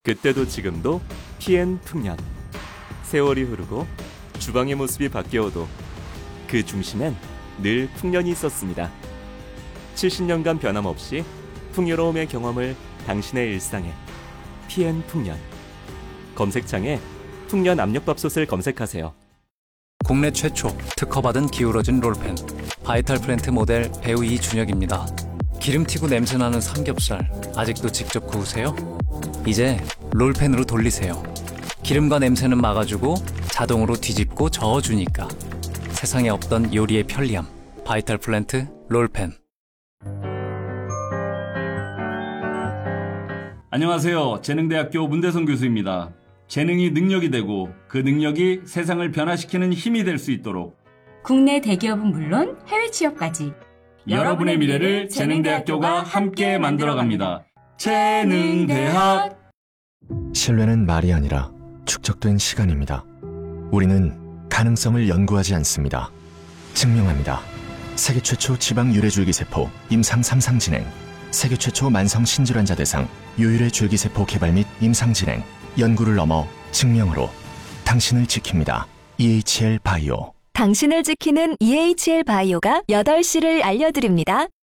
그때도 지금도 PN 풍년. 세월이 흐르고 주방의 모습이 바뀌어도 그 중심엔 늘 풍년이 있었습니다. 70년간 변함없이 풍요로움의 경험을 당신의 일상에. PN 풍년. 검색창에 풍년 압력밥솥을 검색하세요. 국내 최초 특허받은 기울어진 롤펜 바이탈 플랜트 모델 배우 이준혁입니다. 기름튀고 냄새나는 삼겹살 아직도 직접 구우세요? 이제 롤펜으로 돌리세요. 기름과 냄새는 막아주고 자동으로 뒤집고 저어주니까 세상에 없던 요리의 편리함 바이탈 플랜트 롤펜. 안녕하세요. 재능대학교 문대성 교수입니다. 재능이 능력이 되고 그 능력이 세상을 변화시키는 힘이 될 수 있도록 국내 대기업은 물론 해외 취업까지 여러분의 미래를 재능대학교가 함께 만들어갑니다. 재능대학. 신뢰는 말이 아니라 축적된 시간입니다. 우리는 가능성을 연구하지 않습니다. 증명합니다. 세계 최초 지방 유래 줄기세포 임상 3상 진행, 세계 최초 만성 신질환자 대상 유일의 줄기세포 개발 및 임상 진행, 연구를 넘어 증명으로 당신을 지킵니다. EHL 바이오. 당신을 지키는 EHL 바이오가 8시를 알려드립니다.